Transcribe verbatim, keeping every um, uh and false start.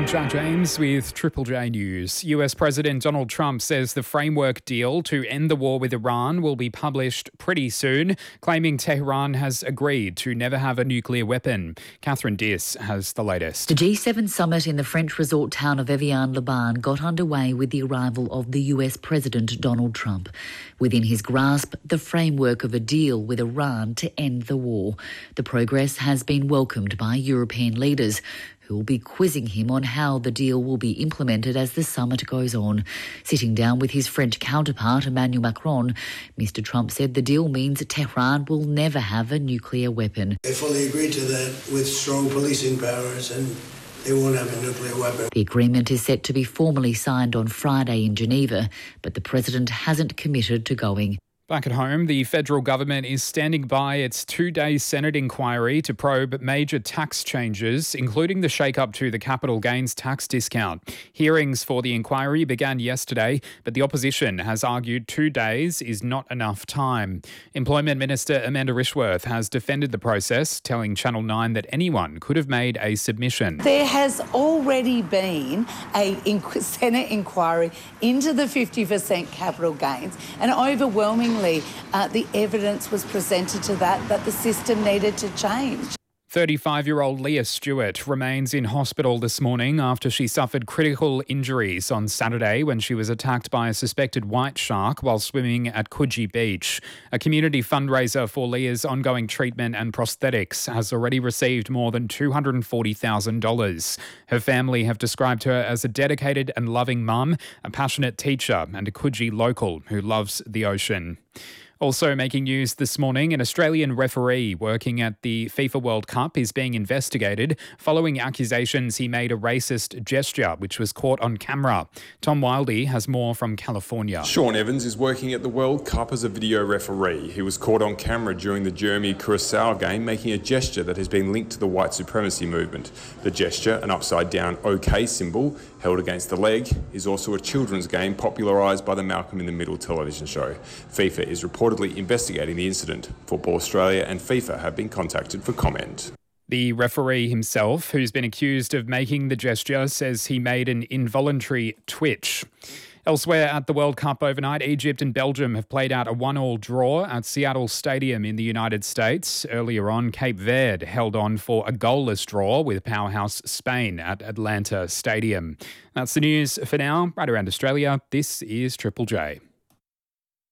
I'm Jack James with Triple J News. U S President Donald Trump says the framework deal to end the war with Iran will be published pretty soon, claiming Tehran has agreed to never have a nuclear weapon. Catherine Diss has the latest. The G seven summit in the French resort town of Evian-le-Bain got underway with the arrival of the U S President Donald Trump. Within his grasp, the framework of a deal with Iran to end the war. The progress has been welcomed by European leaders, who will be quizzing him on how the deal will be implemented as the summit goes on. Sitting down with his French counterpart, Emmanuel Macron, Mister Trump said the deal means Tehran will never have a nuclear weapon. They fully agreed to that with strong policing powers, and they won't have a nuclear weapon. The agreement is set to be formally signed on Friday in Geneva, but the president hasn't committed to going. Back at home, the federal government is standing by its two-day Senate inquiry to probe major tax changes, including the shake-up to the capital gains tax discount. Hearings for the inquiry began yesterday, but the opposition has argued two days is not enough time. Employment Minister Amanda Rishworth has defended the process, telling Channel nine that anyone could have made a submission. There has already been a Senate inquiry into the fifty percent capital gains, and overwhelmingly Uh, the evidence was presented to that, that the system needed to change. thirty-five-year-old Leah Stewart remains in hospital this morning after she suffered critical injuries on Saturday when she was attacked by a suspected white shark while swimming at Coogee Beach. A community fundraiser for Leah's ongoing treatment and prosthetics has already received more than two hundred forty thousand dollars. Her family have described her as a dedicated and loving mum, a passionate teacher and a Coogee local who loves the ocean. Also making news this morning, an Australian referee working at the FIFA World Cup is being investigated following accusations he made a racist gesture, which was caught on camera. Tom Wildey has more from California. Sean Evans is working at the World Cup as a video referee. He was caught on camera during the Germany-Curacao game making a gesture that has been linked to the white supremacy movement. The gesture, an upside-down OK symbol held against the leg, is also a children's game popularised by the Malcolm in the Middle television show. FIFA is reportedly investigating the incident. Football Australia and FIFA have been contacted for comment. The referee himself, who's been accused of making the gesture, says he made an involuntary twitch. Elsewhere at the World Cup overnight, Egypt and Belgium have played out a one-all draw at Seattle Stadium in the United States. Earlier on, Cape Verde held on for a goalless draw with powerhouse Spain at Atlanta Stadium. That's the news for now. Right around Australia, this is Triple J.